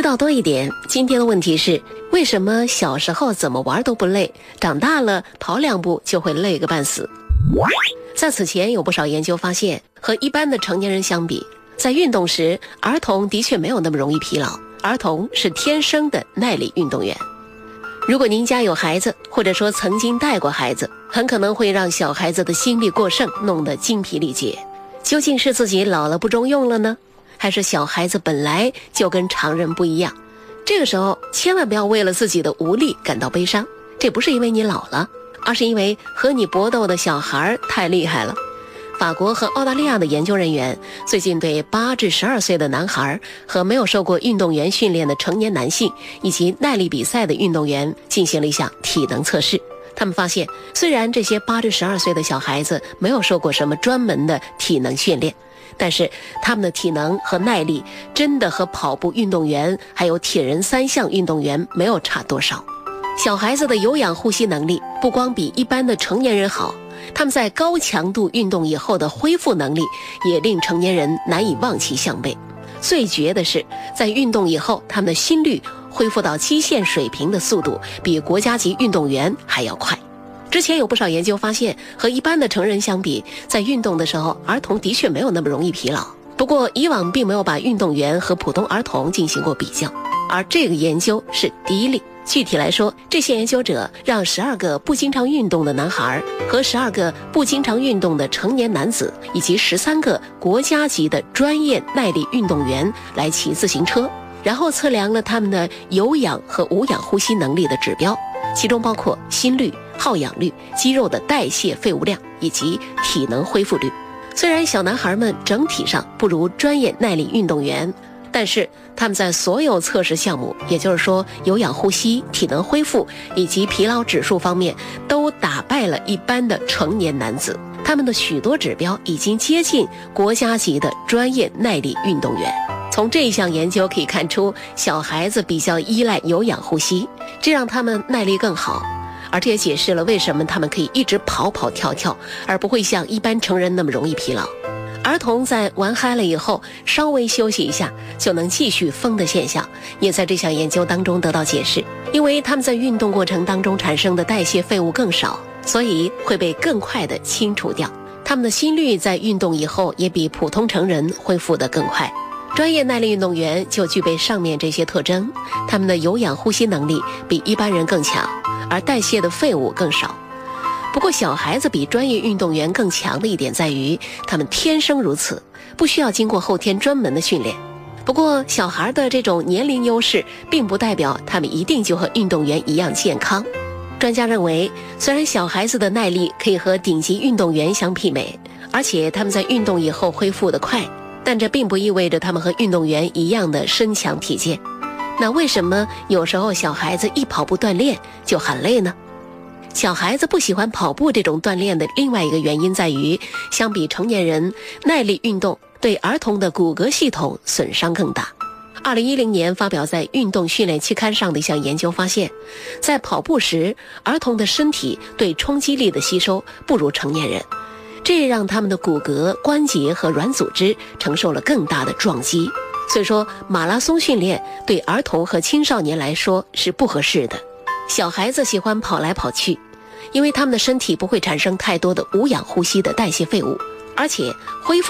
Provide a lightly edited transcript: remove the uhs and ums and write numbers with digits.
道多一点。今天的问题是，为什么小时候怎么玩都不累，长大了跑2步就会累个半死？在此前有不少研究发现，和一般的成年人相比，在运动时，儿童的确没有那么容易疲劳，儿童是天生的耐力运动员。如果您家有孩子，或者说曾经带过孩子，很可能会让小孩子的心力过剩，弄得精疲力竭。究竟是自己老了不中用了呢，还是小孩子本来就跟常人不一样？这个时候千万不要为了自己的无力感到悲伤，这不是因为你老了，而是因为和你搏斗的小孩太厉害了。法国和澳大利亚的研究人员最近对8至12岁的男孩和没有受过运动员训练的成年男性以及耐力比赛的运动员进行了一项体能测试。他们发现，虽然这些8至12岁的小孩子没有受过什么专门的体能训练，但是他们的体能和耐力真的和跑步运动员还有铁人3项运动员没有差多少。小孩子的有氧呼吸能力不光比一般的成年人好，他们在高强度运动以后的恢复能力也令成年人难以望其项背。最绝的是，在运动以后，他们的心率恢复到基线水平的速度比国家级运动员还要快。之前有不少研究发现，和一般的成人相比，在运动的时候，儿童的确没有那么容易疲劳。不过以往并没有把运动员和普通儿童进行过比较，而这个研究是第一例。具体来说，这些研究者让12个不经常运动的男孩和12个不经常运动的成年男子，以及13个国家级的专业耐力运动员来骑自行车，然后测量了他们的有氧和无氧呼吸能力的指标，其中包括心率、耗氧率、肌肉的代谢废物量以及体能恢复率。虽然小男孩们整体上不如专业耐力运动员，但是他们在所有测试项目，也就是说有氧呼吸、体能恢复以及疲劳指数方面，都打败了一般的成年男子。他们的许多指标已经接近国家级的专业耐力运动员。从这一项研究可以看出，小孩子比较依赖有氧呼吸，这让他们耐力更好，而这也解释了为什么他们可以一直跑跑跳跳，而不会像一般成人那么容易疲劳。儿童在玩嗨了以后，稍微休息一下就能继续疯的现象，也在这项研究当中得到解释。因为他们在运动过程当中产生的代谢废物更少，所以会被更快的清除掉。他们的心率在运动以后也比普通成人恢复得更快。专业耐力运动员就具备上面这些特征，他们的有氧呼吸能力比一般人更强，而代谢的废物更少。不过小孩子比专业运动员更强的一点在于，他们天生如此，不需要经过后天专门的训练。不过小孩的这种年龄优势并不代表他们一定就和运动员一样健康。专家认为，虽然小孩子的耐力可以和顶级运动员相媲美，而且他们在运动以后恢复得快，但这并不意味着他们和运动员一样的身强体健。那为什么有时候小孩子一跑步锻炼就很累呢？小孩子不喜欢跑步这种锻炼的另外一个原因在于，相比成年人，耐力运动对儿童的骨骼系统损伤更大。2010年发表在《运动训练期刊》上的一项研究发现，在跑步时，儿童的身体对冲击力的吸收不如成年人，这也让他们的骨骼、关节和软组织承受了更大的撞击。所以说，马拉松训练对儿童和青少年来说是不合适的。小孩子喜欢跑来跑去，因为他们的身体不会产生太多的无氧呼吸的代谢废物，而且恢复